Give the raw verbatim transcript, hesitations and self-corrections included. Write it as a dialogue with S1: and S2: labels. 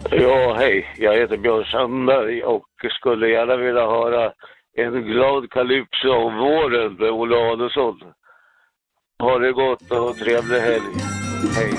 S1: Ja, hej. Jag heter Björn Sandberg och skulle gärna vilja höra en glad kalypso om våren med Olle Adelsson. Ha det gott och trevlig helg. Hej.